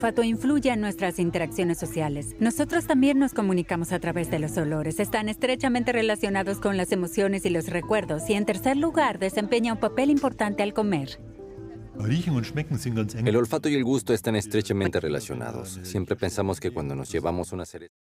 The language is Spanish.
olfato influye en nuestras interacciones sociales. Nosotros también nos comunicamos a través de los olores. Están estrechamente relacionados con las emociones y los recuerdos. Y en tercer lugar, desempeña un papel importante al comer. Riechen und Schmecken sind ganz eng. El olfato y el gusto están estrechamente relacionados. Siempre pensamos que cuando nos llevamos una cereza